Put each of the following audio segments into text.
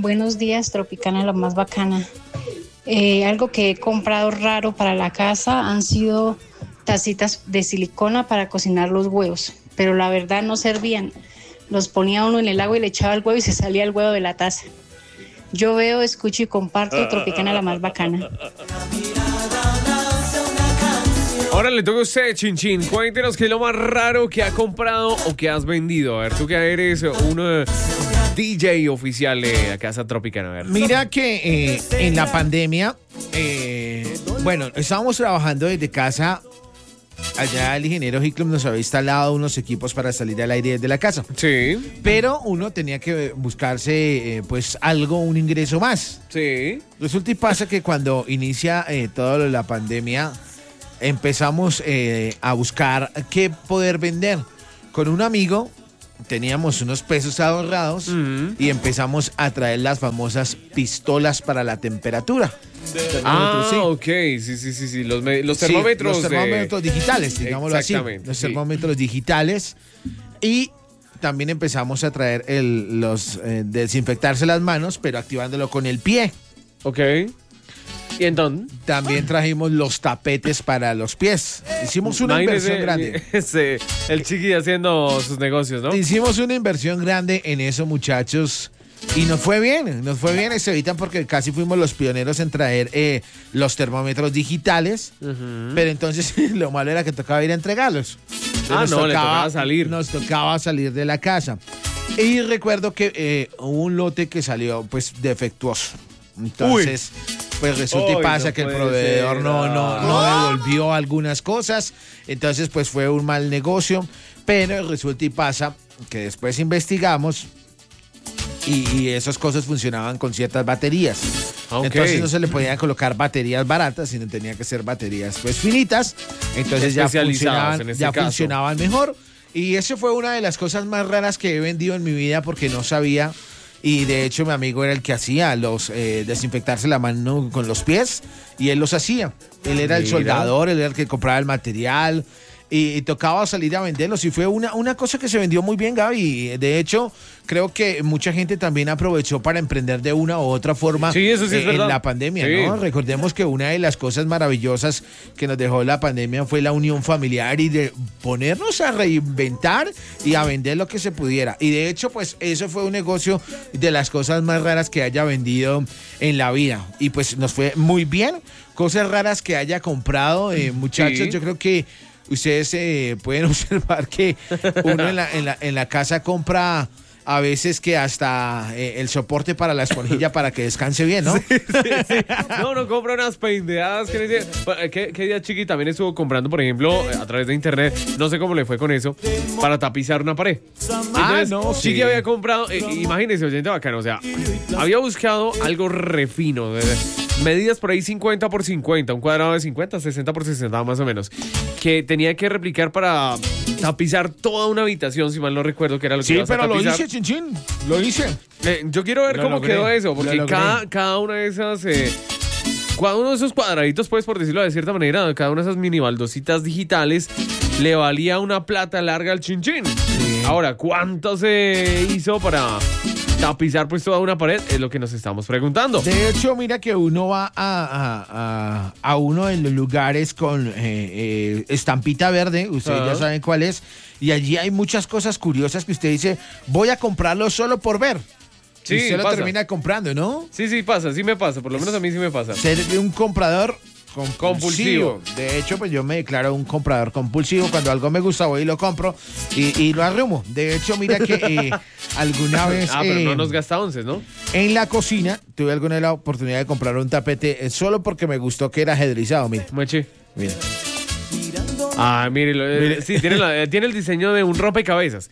Buenos días, Tropicana, la más bacana. Algo que he comprado raro para la casa han sido tacitas de silicona para cocinar los huevos, pero la verdad no servían. Los ponía uno en el agua y le echaba el huevo y se salía el huevo de la taza. Yo veo, escucho y comparto Tropicana, la más bacana. Ahora le toca a usted, Chinchín. Cuéntenos qué es lo más raro que ha comprado o que has vendido. A ver, tú que eres un DJ oficial de la Casa Tropicana. A ver. Mira que en la pandemia, bueno, estábamos trabajando desde casa. Allá el ingeniero Hicklum nos había instalado unos equipos para salir al aire desde la casa. Sí. Pero uno tenía que buscarse, pues, un ingreso más. Sí. Resulta y pasa que cuando inicia toda la pandemia, empezamos a buscar qué poder vender. Con un amigo teníamos unos pesos ahorrados y empezamos a traer las famosas pistolas para la temperatura. Sí. Ok, sí. Los termómetros. Los termómetros digitales, digámoslo así. Los termómetros digitales. Y también empezamos a traer los desinfectarse las manos, pero activándolo con el pie. Ok. ¿Y entonces? También trajimos los tapetes para los pies. Hicimos una inversión grande. El Chiqui haciendo sus negocios, ¿no? Hicimos una inversión grande en eso, muchachos. Y nos fue bien, se evitan porque casi fuimos los pioneros en traer los termómetros digitales, pero entonces lo malo era que tocaba ir a entregarlos. Le tocaba salir. Nos tocaba salir de la casa. Y recuerdo que hubo un lote que salió pues defectuoso. Entonces, pues resulta y pasa que el proveedor no devolvió algunas cosas. Entonces, pues fue un mal negocio. Pero resulta y pasa que después investigamos y esas cosas funcionaban con ciertas baterías. Okay. Entonces no se le podían colocar baterías baratas, sino tenía que ser baterías pues finitas. Entonces ya funcionaban mejor. Y eso fue una de las cosas más raras que he vendido en mi vida porque no sabía. Y de hecho mi amigo era el que hacía los desinfectarse la mano con los pies y él los hacía. Él era el soldador, él era el que compraba el material y tocaba salir a venderlos. Y fue una cosa que se vendió muy bien, Gaby. De hecho, creo que mucha gente también aprovechó para emprender de una u otra forma en la pandemia, ¿no? Recordemos que una de las cosas maravillosas que nos dejó la pandemia fue la unión familiar y de ponernos a reinventar y a vender lo que se pudiera. Y de hecho, pues eso fue un negocio de las cosas más raras que haya vendido en la vida. Y pues nos fue muy bien. Cosas raras que haya comprado, muchachos, yo creo que ustedes pueden observar que uno en la casa compra a veces que hasta el soporte para la esponjilla para que descanse bien, ¿no? Sí. No compra unas pendejadas. ¿Qué día Chiqui también estuvo comprando, por ejemplo, a través de internet? No sé cómo le fue con eso, para tapizar una pared. Entonces, Chiqui había comprado, imagínense, oyente bacano, o sea, había buscado algo refino, medidas por ahí 50 por 50, un cuadrado de 50, 60 por 60 más o menos, que tenía que replicar para tapizar toda una habitación, si mal no recuerdo que era lo que ibas a tapizar. Sí, pero lo hice, Chinchín, lo hice. Yo quiero ver cómo quedó eso, porque cada una de esas... cada uno de esos cuadraditos, pues, por decirlo de cierta manera, cada una de esas mini baldositas digitales le valía una plata larga al Chinchín. Sí. Ahora, ¿cuánto se hizo para tapizar pues toda una pared? Es lo que nos estamos preguntando. De hecho, mira que uno va a uno de los lugares con estampita verde, ustedes ya saben cuál es, y allí hay muchas cosas curiosas que usted dice, voy a comprarlo solo por ver. Sí, y usted lo termina comprando, ¿no? Sí pasa, sí me pasa, por lo menos a mí sí me pasa. Ser un comprador compulsivo. De hecho, pues yo me declaro un comprador compulsivo. Cuando algo me gusta voy y lo compro y lo arrumo. De hecho, mira que alguna vez... pero no nos gasta 11, ¿no? En la cocina tuve alguna vez la oportunidad de comprar un tapete solo porque me gustó que era ajedrizado, mira. Mueche. Mira. Mire. Sí, tiene el diseño de un rompecabezas.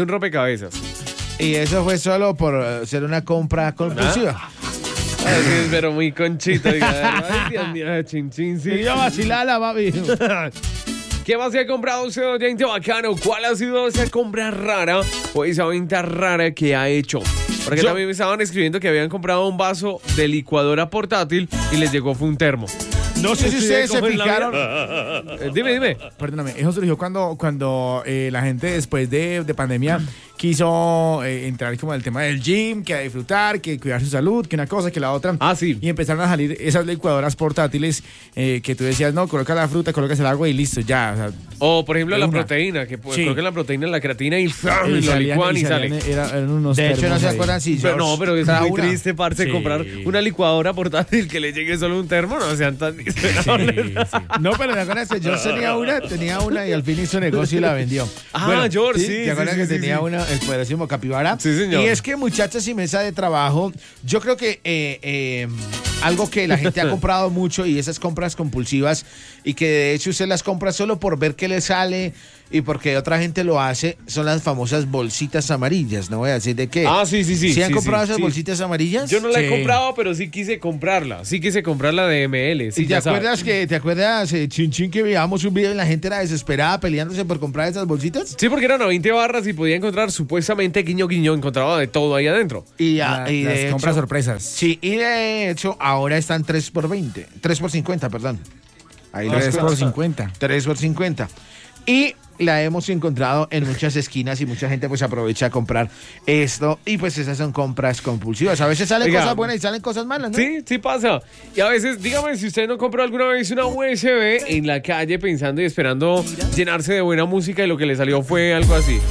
Y eso fue solo por ser una compra compulsiva. Ay, sí, pero muy conchito. Ay, Dios mío, Chinchín, sí. Y yo vacilala, papi. ¿Qué más se ha comprado usted, oyente bacano? ¿Cuál ha sido esa compra rara o esa venta rara que ha hecho? Porque también me estaban escribiendo que habían comprado un vaso de licuadora portátil y les llegó fue un termo. No sé si ustedes se fijaron. Dime. Perdóname, eso surgió cuando la gente después de pandemia quiso entrar como en el tema del gym, que a disfrutar, que cuidar su salud, que una cosa, que la otra. Ah, sí. Y empezaron a salir esas licuadoras portátiles que tú decías, no, coloca la fruta, colocas el agua y listo, ya. O por ejemplo, la proteína, que colocan la proteína en la creatina y lo licuan y sale. Eran unos de hecho, no se acuerdan si pero no, pero es muy triste, parce, comprar una licuadora portátil que le llegue solo un termo, no sean tan miserables. No, pero ¿te acuerdas que George tenía una y al fin hizo negocio y la vendió? George, sí. ¿Te acuerdas que tenía una, el poderosísimo capibara? Sí, señor. Y es que, muchachas y mesa de trabajo, yo creo que algo que la gente ha comprado mucho y esas compras compulsivas y que de hecho usted las compra solo por ver qué le sale y porque otra gente lo hace, son las famosas bolsitas amarillas. No voy a decir de qué. Ah, sí. ¿Sí han comprado esas bolsitas amarillas? Yo no la he comprado, pero sí quise comprarla. Sí quise comprarla de ML. Sí, ¿Te acuerdas, Chin, que veíamos un video y la gente era desesperada peleándose por comprar esas bolsitas? Sí, porque eran a 20 barras y podía encontrar supuestamente guiño, encontraba de todo ahí adentro. Y las compras sorpresas. Sí, y de hecho ahora están 3 por 50, perdón. Ahí 3 por 50. 3 por 50. Y la hemos encontrado en muchas esquinas y mucha gente pues aprovecha a comprar esto y pues esas son compras compulsivas. A veces salen cosas buenas y salen cosas malas, ¿no? Sí pasa. Y a veces, dígame si usted no compró alguna vez una USB en la calle pensando y esperando llenarse de buena música y lo que le salió fue algo así.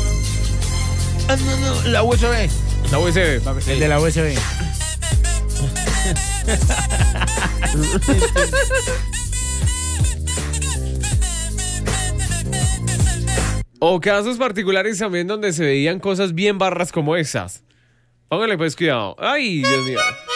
No, la USB. La USB. El de la USB. O casos particulares también donde se veían cosas bien barras como esas. Póngale pues cuidado. Ay, Dios mío.